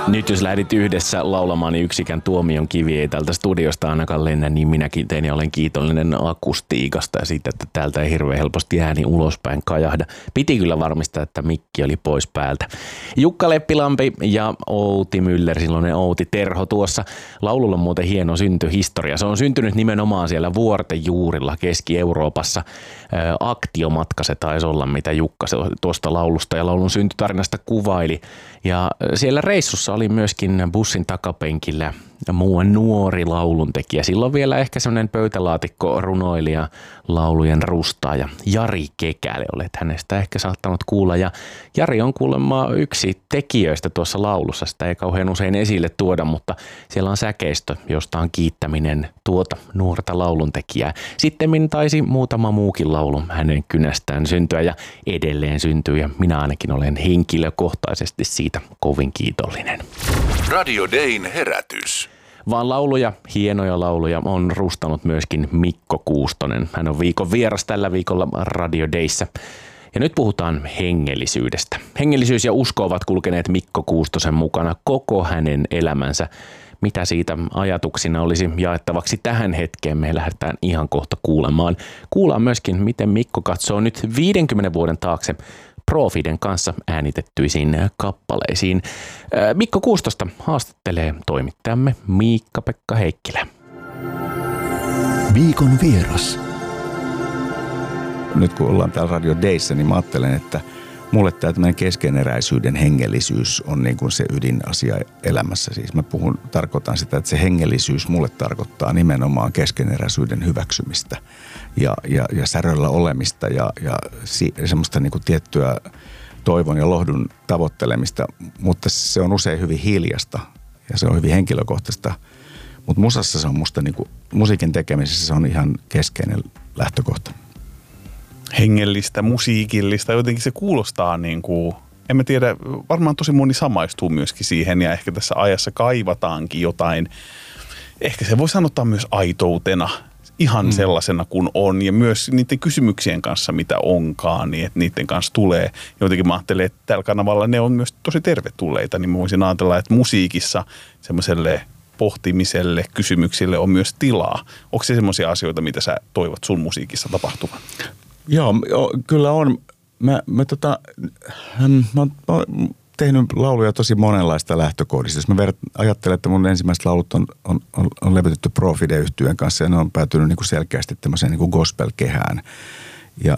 Nyt jos lähdit yhdessä laulamaan, niin yksikään tuomion kivi ei tältä studiosta ainakaan lennä, niin minäkin tein ja olen kiitollinen akustiikasta ja siitä, että täältä ei hirveän helposti ääni ulospäin kajahda. Piti kyllä varmistaa, että mikki oli pois päältä. Jukka Leppilampi ja Outi Müller, silloinen Outi Terho tuossa. Laululla on muuten hieno syntyhistoria. Se on syntynyt nimenomaan siellä vuorten juurilla Keski-Euroopassa. Aktiomatka se taisi olla, mitä Jukka tuosta laulusta ja laulun syntytarinasta kuvaili. Ja siellä reissussa oli myöskin bussin takapenkillä muu nuori lauluntekijä. Silloin vielä ehkä semmoinen pöytälaatikko runoilija, laulujen rustaaja Jari Kekäle. Olet hänestä ehkä saattanut kuulla. Ja Jari on kuulemma yksi tekijöistä tuossa laulussa. Sitä ei kauhean usein esille tuoda, mutta siellä on säkeistö, josta on kiittäminen tuota nuorta lauluntekijää. Sitten taisi muutama muukin laulu hänen kynästään syntyä ja edelleen syntyy. Ja minä ainakin olen henkilökohtaisesti siitä kovin kiitollinen. Radio Dayn herätys. Vaan lauluja, hienoja lauluja on rustanut myöskin Mikko Kuustonen. Hän on viikon vieras tällä viikolla Radio Dayssä. Ja nyt puhutaan hengellisyydestä. Hengellisyys ja usko ovat kulkeneet Mikko Kuustosen mukana koko hänen elämänsä. Mitä siitä ajatuksina olisi jaettavaksi tähän hetkeen, me lähdetään ihan kohta kuulemaan. Kuullaan myöskin, miten Mikko katsoo nyt 50 vuoden taakse Profiden kanssa äänitettyisiin kappaleisiin. Mikko Kuustosta haastattelee toimittajamme Miikka-Pekka Heikkilä. Viikon vieras. Nyt kun ollaan täällä Radio Dayssä, niin mä ajattelen, että mulle tämä tämmöinen keskeneräisyyden hengellisyys on niin kuin se ydinasia elämässä. Siis mä tarkoitan sitä, että se hengellisyys mulle tarkoittaa nimenomaan keskeneräisyyden hyväksymistä ja säröllä olemista ja semmoista niin kuin tiettyä toivon ja lohdun tavoittelemista, mutta se on usein hyvin hiljasta ja se on hyvin henkilökohtaista. Mutta musassa se on musta niin kuin, musiikin tekemisessä se on ihan keskeinen lähtökohta. Hengellistä, musiikillista, jotenkin se kuulostaa niin kuin, en mä tiedä, varmaan tosi moni samaistuu myöskin siihen ja ehkä tässä ajassa kaivataankin jotain, ehkä se voi sanottaa myös aitoutena, ihan sellaisena kuin on ja myös niiden kysymyksien kanssa, mitä onkaan, niin että niiden kanssa tulee. Jotenkin mä ajattelen, että tällä kanavalla ne on myös tosi tervetulleita, niin mä voisin ajatella, että musiikissa semmoiselle pohtimiselle, kysymyksille on myös tilaa. Onko se semmoisia asioita, mitä sä toivot sun musiikissa tapahtuvan? Joo, kyllä on. Mä oon tehnyt lauluja tosi monenlaista lähtökohdista. Jos mä ajattelen, että mun ensimmäiset laulut on levytetty Profide-yhtyeen kanssa ja ne on päätynyt niin kuin selkeästi tämmöiseen niin kuin gospel-kehään. Ja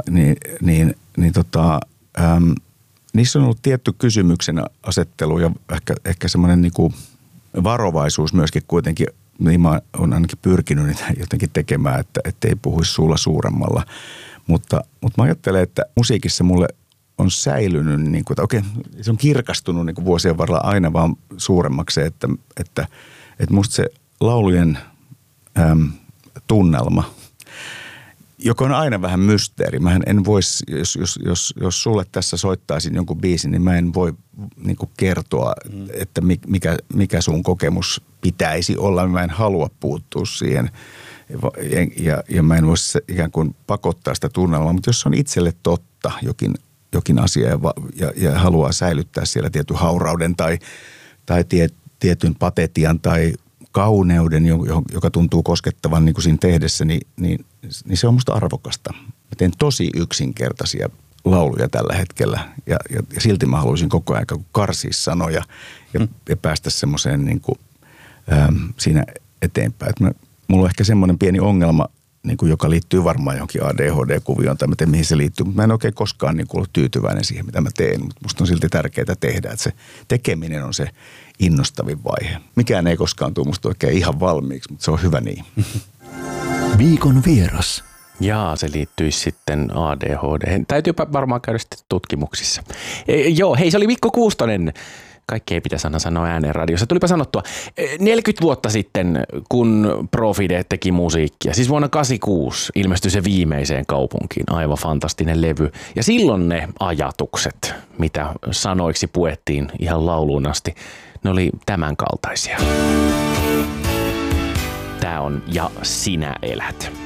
niissä on ollut tietty kysymyksen asettelu ja ehkä semmoinen niin kuin varovaisuus myöskin kuitenkin. Niin mä oon ainakin pyrkinyt niitä jotenkin tekemään, että ei puhuisi suulla suuremmalla. Mutta mä ajattelen, että musiikissa mulle on säilynyt, niin kuin, että okei, se on kirkastunut niin kuin vuosien varrella aina vaan suuremmaksi, että musta se laulujen tunnelma, joka on aina vähän mysteeri. Mä en voisi, jos sulle tässä soittaisin jonkun biisin, niin mä en voi niin kuin kertoa, että mikä sun kokemus pitäisi olla. Mä en halua puuttua siihen. Ja mä en voisi ikään kuin pakottaa sitä tunnelmaa, mutta jos on itselle totta jokin asia ja haluaa säilyttää siellä tietyn haurauden tai tietyn patetian tai kauneuden, joka tuntuu koskettavan niin kuin siinä tehdessä, niin se on musta arvokasta. Mä teen tosi yksinkertaisia lauluja tällä hetkellä ja silti mä haluaisin koko ajan karsia sanoja ja päästä semmoiseen niin kuin, siinä eteenpäin. Mulla on ehkä semmoinen pieni ongelma, niin kuin, joka liittyy varmaan johonkin ADHD-kuvioon tai mä tiedän, mihin se liittyy. Mutta mä en oikein koskaan niin kuin, ollut tyytyväinen siihen, mitä mä teen. Mutta musta on silti tärkeää tehdä, että se tekeminen on se innostavin vaihe. Mikään ei koskaan tule musta oikein ihan valmiiksi, mutta se on hyvä niin. Viikon vieras. Jaa, se liittyisi sitten ADHD. Täytyypä varmaan käydä sitten tutkimuksissa. Joo, hei, se oli Mikko Kuustonen. Kaikki ei pitäisi aina sanoa ääneen radiossa. Tulipa sanottua, 40 vuotta sitten, kun Profide teki musiikkia, siis vuonna 1986 ilmestyi se Viimeiseen kaupunkiin, aivan fantastinen levy. Ja silloin ne ajatukset, mitä sanoiksi puettiin ihan lauluun asti, ne oli tämän kaltaisia. Tää on Ja sinä elät.